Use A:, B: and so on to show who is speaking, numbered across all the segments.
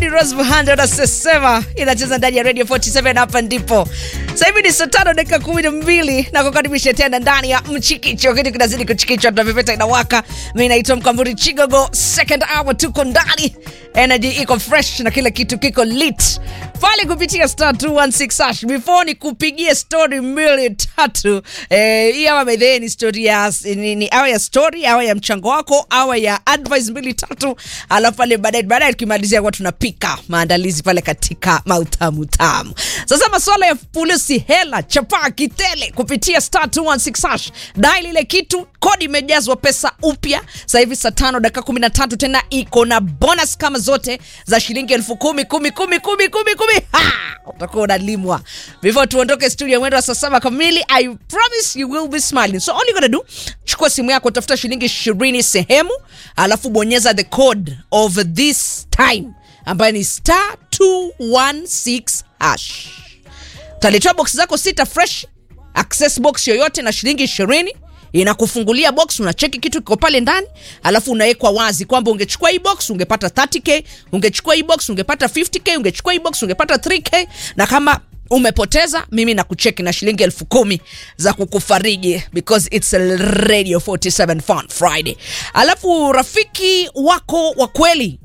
A: ni Rose Muhando na Sesema inacheza ndani ya Radio 47 hapa ndipo. Sasa hivi ni saa 5:12 na kukaribisha tena ndani ya Mchikicho. Kitu kinazidi kuchikichwa na vipeta inawaka. Mimi naitwa Mkamburi Chigogo. Second hour tuko ndani. Energy iko fresh na kila kitu kiko lit. Pale kupitia *216# before ni kupigie story mbili tatu. Hii hapa by ni story ya ni awa ya story, awa ya mchango wako, awa ya advice mbili tatu. Alafu pale baadaye tukimalizia kwa tunapika maandalizi pale katika mautamu tamu. Sasa masuala ya polisi hela chapa kitele kupitia *216#. Dial ile kitu, kodi imejazwa pesa upya. Sasa hivi saa 5:13 tena iko na bonus kama zote za shilingi 10,000. Utakuwa unalimwa. Before tuondoke studio mwendo wa saa 7 kamili, I promise you will be smiling. So all you gotta do, chukua simu yako, tafuta shilingi 20 sehemu, alafu bonyeza the code of this time ambayo ni *216#. Utaletewa box zako 6 fresh, access box yoyote na shilingi 20. Inakufungulia box, unacheki kitu kiko pale ndani, alafu unawekwa wazi kwamba ungechukua hii box ungepata 30k, ungechukua hii box ungepata 50k, ungechukua hii box ungepata 3k, na kama umepoteza mimi nakucheki na shilingi 10,000 za kukufariji because it's a Radio 47 Fun Friday. Alafu rafiki wako wa kweli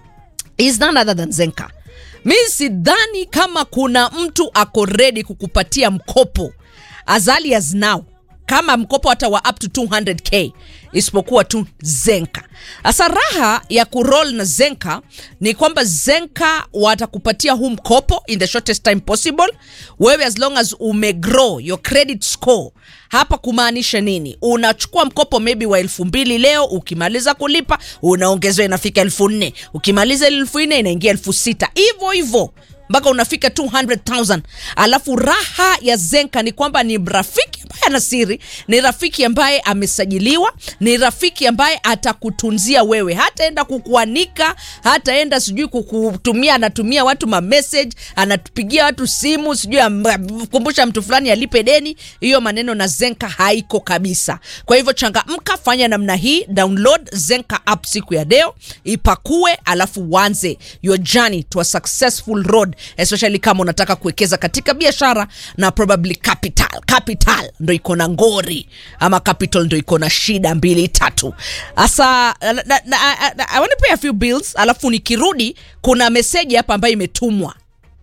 A: is none other than Zenka. Mimi sidhani kama kuna mtu ako ready kukupatia mkopo as early as now, kama mkopo hata wa up to 200k, isipokuwa tu Zenka. Asa raha ya kuroll na Zenka ni kwamba Zenka watakupatia huu mkopo in the shortest time possible. Wewe as long as umegrow your credit score. Hapa kumaanisha nini? Unachukua mkopo maybe wa 2,000 leo, ukimaliza kulipa unaongezwa inafika 4,000. Ukimaliza 4,000 inaingia 6,000. Hivyo mpaka unafika 200,000. Alafu raha ya Zenka ni kwamba ni rafiki ambaye ana siri, ni rafiki ambaye amesajiliwa, ni rafiki ambaye atakutunzia wewe, hataenda kukuanika, hataenda sijui kukutumia, anatumia watu ma message, anatupigia watu simu sijui kukumbusha mtu fulani alipe deni. Hiyo maneno na Zenka haiko kabisa. Kwa hivyo changamka, fanya namna hii, download Zenka app siku ya leo, ipakue, alafu uanze your journey to a successful road, especially kama unataka kuwekeza katika biashara na probably capital ndo iko na ngori, ama capital ndo iko na shida 2-3. Asa I want to pay a few bills, alafu nikirudi kuna message hapa ambayo imetumwa,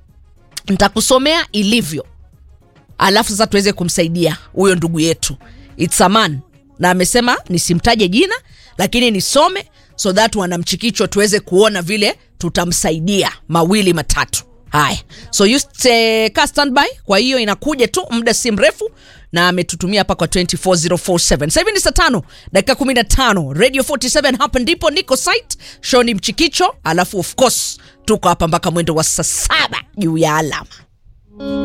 A: nitakusomea ilivyo, alafu sasa tuweze kumsaidia huyo ndugu yetu. It's a man na amesema nisimtaje jina, lakini nisome so that wanamchikicho tuweze kuona vile tutamsaidia mawili matatu. Haya, so you ka standby. Kwa hiyo inakuja tu muda si mrefu, na ametutumia hapa kwa 24047. Sasa hivi ni saa 5:15. Radio 47 hapa ndipo niko site, show ni Mchikicho, alafu of course tuko hapa mpaka mwendo wa saa 7 juu ya alama.